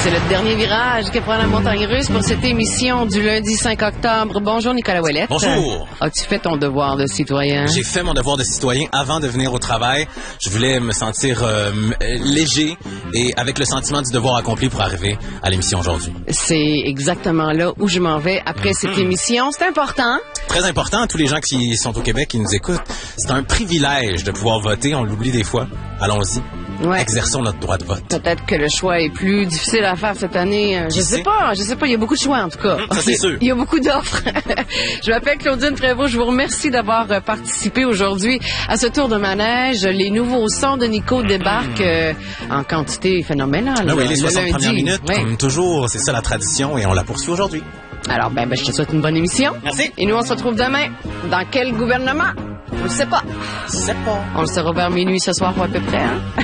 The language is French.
C'est le dernier virage que prend la montagne russe pour cette émission du lundi 5 octobre. Bonjour Nicolas Ouellette. Bonjour. As-tu fait ton devoir de citoyen? J'ai fait mon devoir de citoyen avant de venir au travail. Je voulais me sentir léger et avec le sentiment du devoir accompli pour arriver à l'émission aujourd'hui. C'est exactement là où je m'en vais après cette émission. C'est important. Très important à tous les gens qui sont au Québec, qui nous écoutent. C'est un privilège de pouvoir voter. On l'oublie des fois. Allons-y. Ouais. Exerçons notre droit de vote. Peut-être que le choix est plus difficile à faire cette année. Je sais pas. Il y a beaucoup de choix en tout cas. Ça, c'est sûr. Il y a beaucoup d'offres. Je m'appelle Claudine Prévost. Je vous remercie d'avoir participé aujourd'hui à ce tour de manège. Les nouveaux sons de Nico débarquent en quantité phénoménale. Oui, les 60 premières minutes, oui. comme toujours, c'est ça la tradition et on la poursuit aujourd'hui. Alors, ben, je te souhaite une bonne émission. Merci. Et nous, on se retrouve demain. Dans quel gouvernement? Je ne sais pas. C'est pas. On le saura vers minuit ce soir ou à peu près, hein?